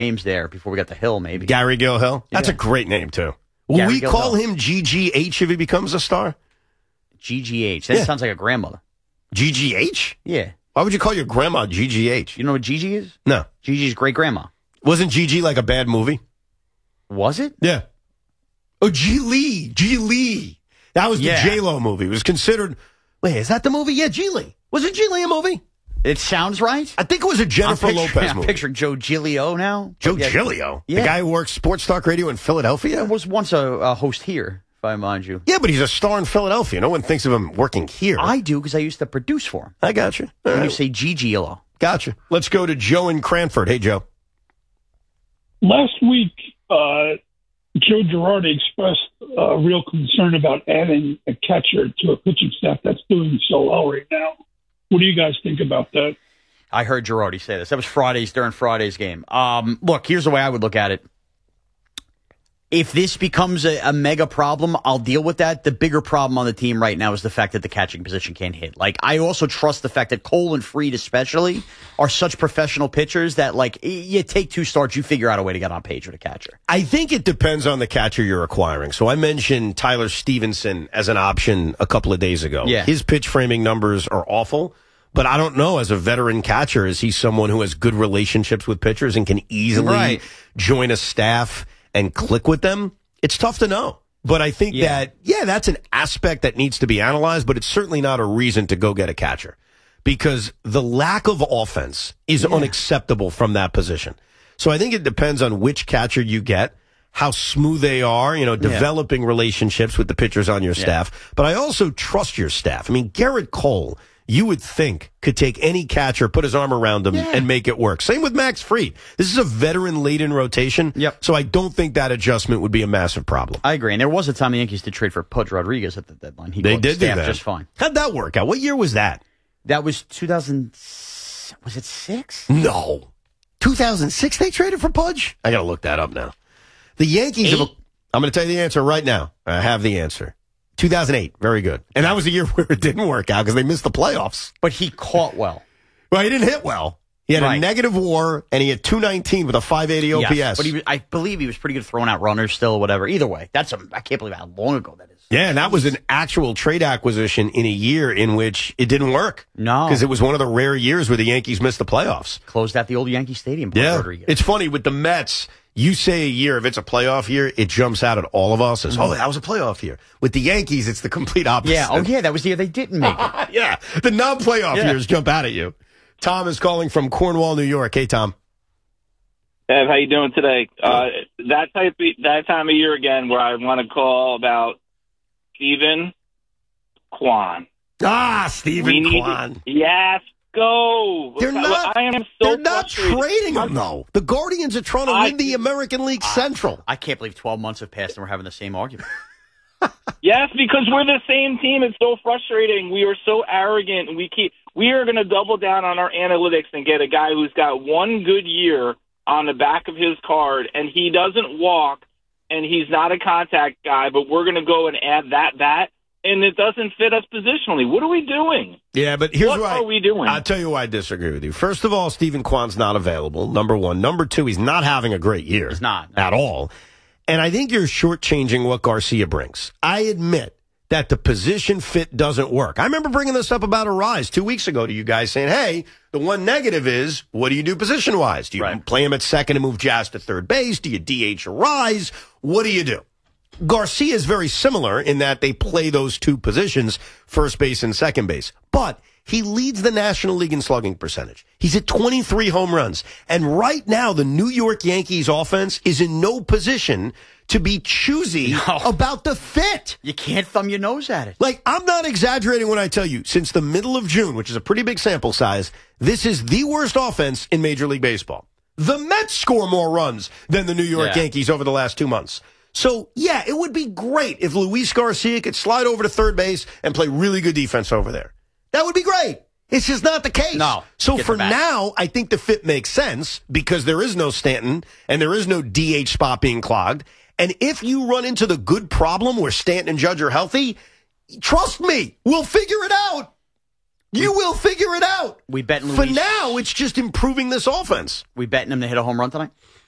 names there before we got the Hill, maybe. Gary Gill Hill? That's a great name, too. Will Gary we Gill call Hill. him GGH if he becomes a star? GGH. That sounds like a grandmother. GGH? Yeah. Why would you call your grandma GGH? You know what Gigi is? No. Gigi's great-grandma. Wasn't Gigi like a bad movie? Was it? Yeah. Oh, G. Lee. That was the J-Lo movie. It was considered... Wait, is that the movie? Yeah, G. Lee. Was it G. Lee a movie? It sounds right. I think it was a Jennifer Lopez movie. I'm picturing Joe Giglio now. Joe Giglio? Yeah. The guy who works Sports Talk Radio in Philadelphia? I was once a host here, if I mind you. Yeah, but he's a star in Philadelphia. No one thinks of him working here. I do, because I used to produce for him. I got you. When you say Giglio. Gotcha. Let's go to Joe in Cranford. Hey, Joe. Last week, Joe Girardi expressed real concern about adding a catcher to a pitching staff that's doing so well right now. What do you guys think about that? I heard Girardi say this. That was during Friday's game. Look, here's the way I would look at it. If this becomes a mega problem, I'll deal with that. The bigger problem on the team right now is the fact that the catching position can't hit. Like, I also trust the fact that Cole and Fried especially are such professional pitchers that, like, you take 2 starts, you figure out a way to get on page with a catcher. I think it depends on the catcher you're acquiring. So I mentioned Tyler Stevenson as an option a couple of days ago. Yeah. His pitch framing numbers are awful, but I don't know, as a veteran catcher, is he someone who has good relationships with pitchers and can easily join a staff and click with them? It's tough to know. But I think that's an aspect that needs to be analyzed, but it's certainly not a reason to go get a catcher, because the lack of offense is unacceptable from that position. So I think it depends on which catcher you get, how smooth they are, developing relationships with the pitchers on your staff. But I also trust your staff. I mean, Garrett Cole, you would think, could take any catcher, put his arm around him, and make it work. Same with Max Fried. This is a veteran-laden rotation, so I don't think that adjustment would be a massive problem. I agree. And there was a time the Yankees did trade for Pudge Rodriguez at the deadline. They did do that. Just fine. How'd that work out? What year was that? That was 2000. Was it 6? No. 2006 they traded for Pudge? I got to look that up now. The Yankees I'm going to tell you the answer right now. I have the answer. 2008. Very good. And that was the year where it didn't work out because they missed the playoffs. But he caught well. Well, he didn't hit well. He had a negative WAR, and he had 219 with a 580 OPS. Yes, but I believe he was pretty good throwing out runners still or whatever. Either way, I can't believe how long ago that is. Yeah, and that was an actual trade acquisition in a year in which it didn't work. No. Because it was one of the rare years where the Yankees missed the playoffs. Closed out the old Yankee Stadium. Rodriguez. It's funny, with the Mets, you say a year, if it's a playoff year, it jumps out at all of us as, that was a playoff year. With the Yankees, it's the complete opposite. Yeah, that was the year they didn't make it. Yeah, the non-playoff years jump out at you. Tom is calling from Cornwall, New York. Hey, Tom. Ev, how you doing today? That time of year again where I want to call about Stephen Kwan. Stephen Kwan. Yes, go. They're not trading him, though. The Guardians are trying to win the American League Central. I can't believe 12 months have passed and we're having the same argument. Yes, because we're the same team. It's so frustrating. We are so arrogant, and we are going to double down on our analytics and get a guy who's got one good year on the back of his card, and he doesn't walk, and he's not a contact guy, but we're going to go and add that, and it doesn't fit us positionally. What are we doing? Yeah, but here's what are we doing? I'll tell you why I disagree with you. First of all, Stephen Kwan's not available, number one. Number two, he's not having a great year. He's not. At all. And I think you're shortchanging what Garcia brings. I admit that the position fit doesn't work. I remember bringing this up about Arise 2 weeks ago to you guys saying, hey, the one negative is, what do you do position-wise? Do you play him at second and move Jazz to third base? Do you DH Arise? What do you do? Garcia is very similar in that they play those two positions, first base and second base. But he leads the National League in slugging percentage. He's at 23 home runs. And right now, the New York Yankees offense is in no position to be choosy about the fit. You can't thumb your nose at it. Like, I'm not exaggerating when I tell you, since the middle of June, which is a pretty big sample size, this is the worst offense in Major League Baseball. The Mets score more runs than the New York Yankees over the last 2 months. So, yeah, it would be great if Luis Garcia could slide over to third base and play really good defense over there. That would be great. It's just not the case. No. So for now, I think the fit makes sense because there is no Stanton and there is no DH spot being clogged. And if you run into the good problem where Stanton and Judge are healthy, trust me, we'll figure it out. You will figure it out. We bet Luis. For now, it's just improving this offense. We betting him to hit a home run tonight?